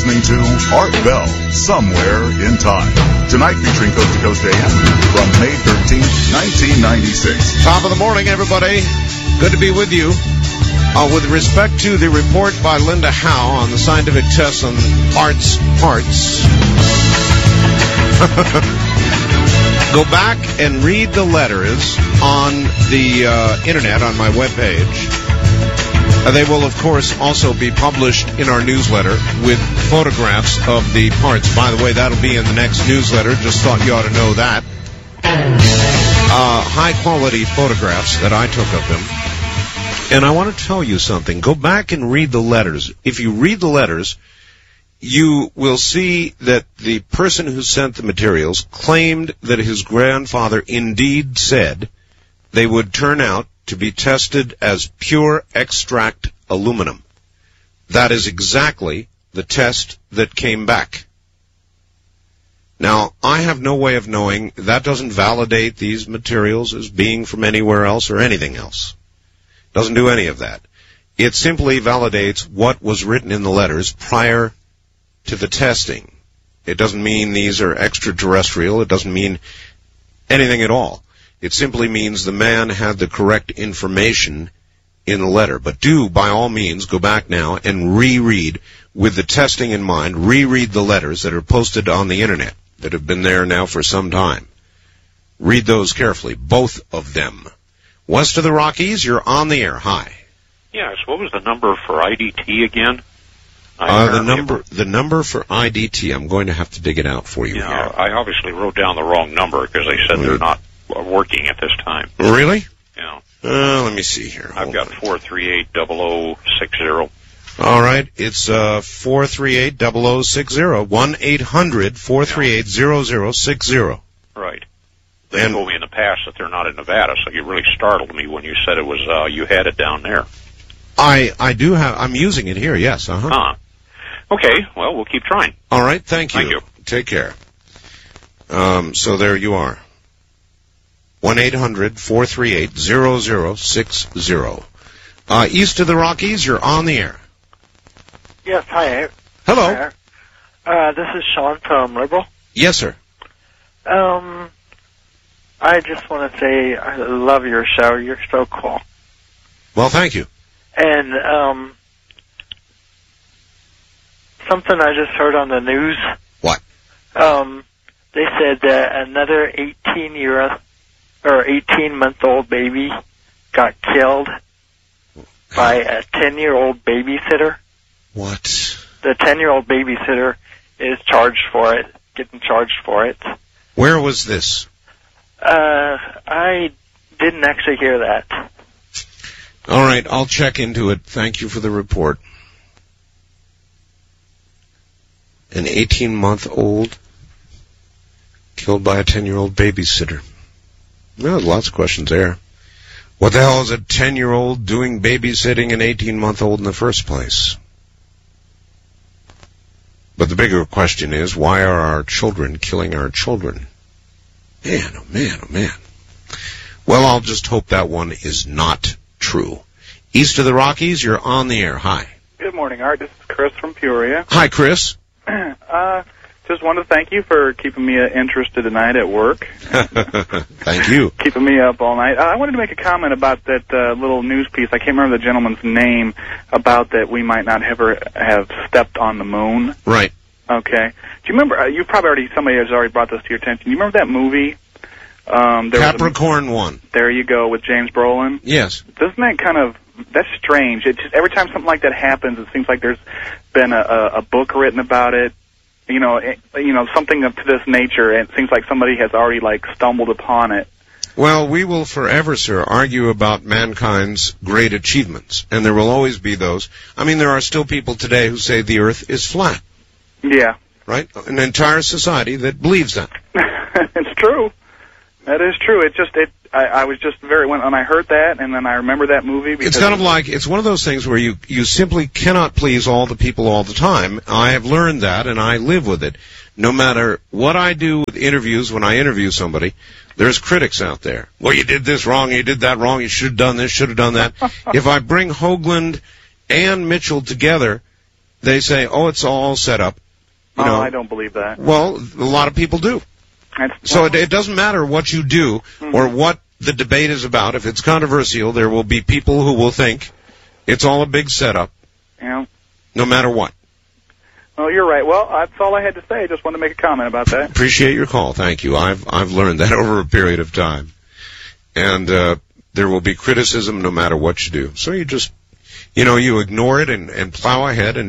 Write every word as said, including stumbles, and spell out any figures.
listening to Art Bell, Somewhere in Time. Tonight featuring Coast to Coast A M from May thirteenth, nineteen ninety-six. Top of the morning, everybody. Good to be with you. Uh, with respect to the report by Linda Howe on the scientific test on arts parts, go back and read the letters on the uh, internet on my webpage. Uh, they will, of course, also be published in our newsletter with photographs of the parts. By the way, that'll be in the next newsletter. Just thought you ought to know that. Uh, high-quality photographs that I took of them. And I want to tell you something. Go back and read the letters. If you read the letters, you will see that the person who sent the materials claimed that his grandfather indeed said they would turn out to be tested as pure extract aluminum. That is exactly the test that came back. Now, I have no way of knowing. That doesn't validate these materials as being from anywhere else or anything else. Doesn't do any of that. It simply validates what was written in the letters prior to the testing. It doesn't mean these are extraterrestrial. It doesn't mean anything at all. It simply means the man had the correct information in the letter. But do, by all means, go back now and reread, with the testing in mind, reread the letters that are posted on the internet that have been there now for some time. Read those carefully, both of them. West of the Rockies, you're on the air. Hi. Yes, what was the number for I D T again? Uh, the number the number for I D T, I'm going to have to dig it out for you yeah, here. I obviously wrote down the wrong number because they said they're not working at this time. Really? Yeah. Uh, let me see here. I've got four three eight, double oh six zero. All right, it's uh, four three eight, double oh six zero, one eight hundred, four three eight, zero zero six zero. Right. They And- told me in the past that they're not in Nevada, so you really startled me when you said it was uh, you had it down there. I I do have, I'm using it here, yes. Uh-huh. Huh. Okay, well, we'll keep trying. All right, thank you. Thank you. Take care. Um, so there you are. one eight hundred, four three eight, zero zero six zero. Uh, east of the Rockies, you're on the air. Yes, hi. Hello. Uh, this is Sean from Liberal. Yes, sir. Um, I just want to say I love your show. You're so cool. Well, thank you. And um, something I just heard on the news. What? Um, they said that another eighteen-year or eighteen-month-old baby got killed by a ten-year-old babysitter. What? The ten-year-old babysitter is charged for it, getting charged for it. Where was this? Uh, I didn't actually hear that. All right, I'll check into it. Thank you for the report. An eighteen-month-old killed by a ten-year-old babysitter. Well, lots of questions there. What the hell is a ten-year-old doing babysitting an eighteen-month-old in the first place? But the bigger question is, why are our children killing our children? Man, oh man, oh man. Well, I'll just hope that one is not true. East of the Rockies, you're on the air. Hi. Good morning, Art. This is Chris from Peoria. Hi, Chris. uh, just wanted to thank you for keeping me uh, interested tonight at work. Thank you. Keeping me up all night. Uh, I wanted to make a comment about that uh, little news piece. I can't remember the gentleman's name, about that we might not ever have stepped on the moon. Right. Okay. Do you remember, uh, you probably already, somebody has already brought this to your attention. Do you remember that movie? Um, there Capricorn was a, one. There you go, with James Brolin. Yes. Doesn't that kind of, that's strange. It just, every time something like that happens, it seems like there's been a, a, a book written about it. You know, it, you know, something of to this nature, and it seems like somebody has already, like, stumbled upon it. Well, we will forever, sir, argue about mankind's great achievements, and there will always be those. I mean, there are still people today who say the Earth is flat. Yeah. Right? An entire society that believes that. It's true. That is true. It just, it, I, I was just very, when, when I heard that, and then I remember that movie. It's kind of like, it's one of those things where you, you simply cannot please all the people all the time. I have learned that, and I live with it. No matter what I do with interviews, when I interview somebody, there's critics out there. Well, you did this wrong, you did that wrong, you should have done this, should have done that. If I bring Hoagland and Mitchell together, they say, "Oh, it's all set up." You oh, know, I don't believe that. Well, a lot of people do. That's, So well, it, it doesn't matter what you do mm-hmm. or what the debate is about. If it's controversial, there will be people who will think it's all a big setup, yeah. no matter what. Well, you're right. Well, that's all I had to say. I just wanted to make a comment about that. Appreciate your call. Thank you. I've I've learned that over a period of time. And uh, there will be criticism no matter what you do. So you just, you know, you ignore it and, and plow ahead and